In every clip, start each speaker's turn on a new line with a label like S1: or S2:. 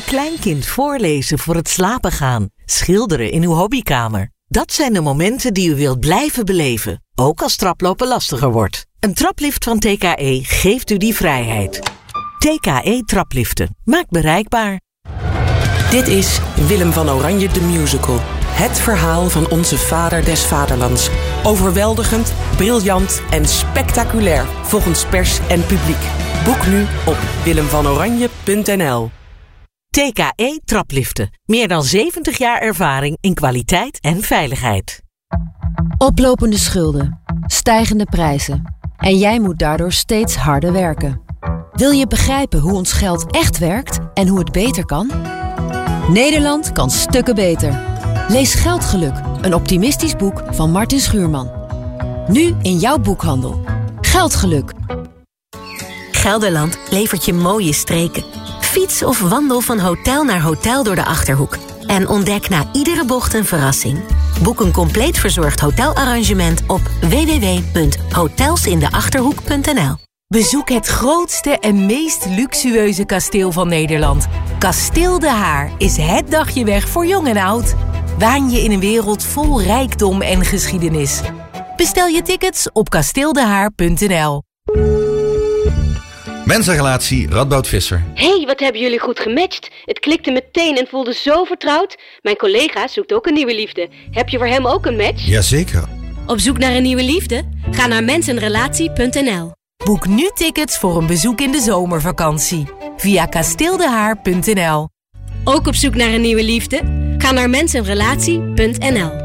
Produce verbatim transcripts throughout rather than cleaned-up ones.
S1: kleinkind voorlezen voor het slapen gaan. Schilderen in uw hobbykamer. Dat zijn de momenten die u wilt blijven beleven. Ook als traplopen lastiger wordt. Een traplift van T K E geeft u die vrijheid. T K E trapliften. Maakt bereikbaar.
S2: Dit is Willem van Oranje de Musical. Het verhaal van onze vader des vaderlands. Overweldigend, briljant en spectaculair volgens pers en publiek. Boek nu op willem van oranje punt n l.
S1: T K E trapliften. Meer dan zeventig jaar ervaring in kwaliteit en veiligheid.
S3: Oplopende schulden, stijgende prijzen. En jij moet daardoor steeds harder werken. Wil je begrijpen hoe ons geld echt werkt en hoe het beter kan? Nederland kan stukken beter. Lees Geldgeluk, een optimistisch boek van Martin Schuurman. Nu in jouw boekhandel. Geldgeluk.
S4: Gelderland levert je mooie streken. Fiets of wandel van hotel naar hotel door de Achterhoek. En ontdek na iedere bocht een verrassing. Boek een compleet verzorgd hotelarrangement op w w w punt hotels in de achterhoek punt n l.
S5: Bezoek het grootste en meest luxueuze kasteel van Nederland. Kasteel De Haar is het dagje weg voor jong en oud. Waan je in een wereld vol rijkdom en geschiedenis. Bestel je tickets op kasteel de haar punt n l.
S6: Mensenrelatie Radboud Visser.
S7: Hey, wat hebben jullie goed gematcht. Het klikte meteen en voelde zo vertrouwd. Mijn collega zoekt ook een nieuwe liefde. Heb je voor hem ook een match?
S6: Jazeker.
S7: Op zoek naar een nieuwe liefde? Ga naar mensenrelatie punt n l.
S5: Boek nu tickets voor een bezoek in de zomervakantie. Via kasteel de haar punt n l.
S7: Ook op zoek naar een nieuwe liefde? Ga naar mensenrelatie punt n l.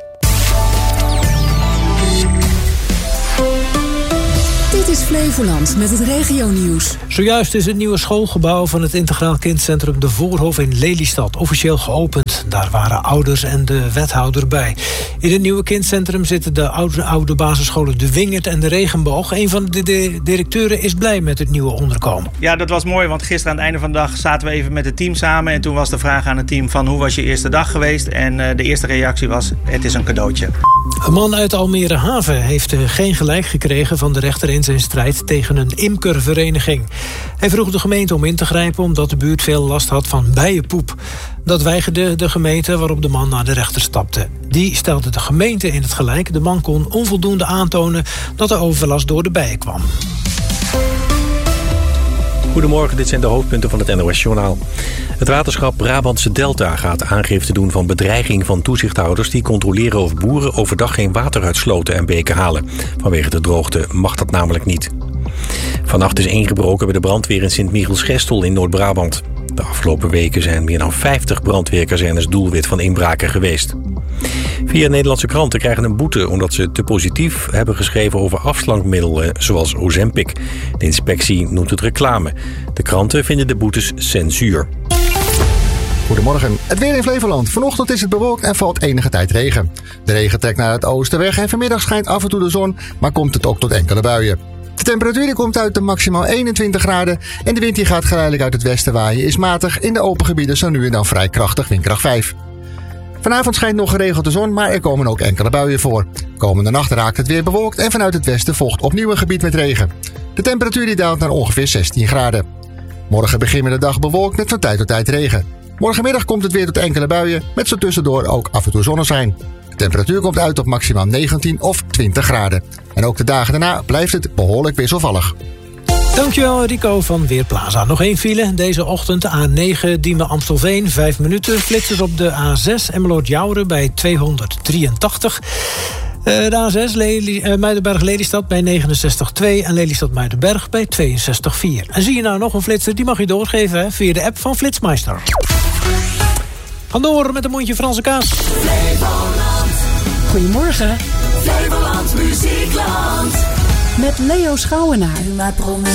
S8: Dit is Flevoland met het regionieuws.
S9: Zojuist is het nieuwe schoolgebouw van het Integraal Kindcentrum De Voorhof in Lelystad officieel geopend. Daar waren ouders en de wethouder bij. In het nieuwe kindcentrum zitten de oude, oude basisscholen De Wingert en de Regenboog. Een van de, de directeuren is blij met het nieuwe onderkomen.
S10: Ja, dat was mooi, want gisteren aan het einde van de dag zaten we even met het team samen. En toen was de vraag aan het team van hoe was je eerste dag geweest? En uh, de eerste reactie was, het is een cadeautje.
S9: Een man uit Almere Haven heeft uh, geen gelijk gekregen van de rechter in zijn strijd tegen een imkervereniging. Hij vroeg de gemeente om in te grijpen omdat de buurt veel last had van bijenpoep. Dat weigerde de gemeente, waarop de man naar de rechter stapte. Die stelde de gemeente in het gelijk. De man kon onvoldoende aantonen dat er overlast door de bijen kwam.
S11: Goedemorgen, dit zijn de hoofdpunten van het N O S-journaal. Het waterschap Brabantse Delta gaat aangifte doen van bedreiging van toezichthouders die controleren of boeren overdag geen water uit sloten en beken halen. Vanwege de droogte mag dat namelijk niet. Vannacht is ingebroken bij de brandweer in Sint-Michiels-Gestel in Noord-Brabant. De afgelopen weken zijn meer dan vijftig brandweerkazernes doelwit van inbraken geweest. Vier Nederlandse kranten krijgen een boete omdat ze te positief hebben geschreven over afslankmiddelen zoals Ozempic. De inspectie noemt het reclame. De kranten vinden de boetes censuur.
S12: Goedemorgen. Het weer in Flevoland. Vanochtend is het bewolkt en valt enige tijd regen. De regen trekt naar het oosten weg en vanmiddag schijnt af en toe de zon, maar komt het ook tot enkele buien. De temperatuur die komt uit de maximaal eenentwintig graden en de wind die gaat geleidelijk uit het westen waaien is matig. In de open gebieden zo nu en dan vrij krachtig, windkracht vijf. Vanavond schijnt nog geregeld de zon, maar er komen ook enkele buien voor. Komende nacht raakt het weer bewolkt en vanuit het westen volgt opnieuw een gebied met regen. De temperatuur die daalt naar ongeveer zestien graden. Morgen beginnen we de dag bewolkt met van tijd tot tijd regen. Morgenmiddag komt het weer tot enkele buien, met zo tussendoor ook af en toe zonneschijn. De temperatuur komt uit op maximaal negentien of twintig graden. En ook de dagen daarna blijft het behoorlijk wisselvallig.
S9: Dankjewel Rico van Weerplaza. Nog één file deze ochtend, de A negen Diemen-Amstelveen, vijf minuten. Flitsers op de A zes Emmeloord-Jouren bij tweehonderddrieëntachtig. Uh, de A zes Lely, uh, Muidenberg-Lelystad bij negenenzestig komma twee en Lelystad-Muidenberg bij tweeënzestig komma vier. En zie je nou nog een flitser, die mag je doorgeven hè, via de app van Flitsmeister. Gaan door met een mondje Franse kaas.
S8: Flevoland. Goedemorgen. Flevoland Muziekland. Met Leo Schouwenaar.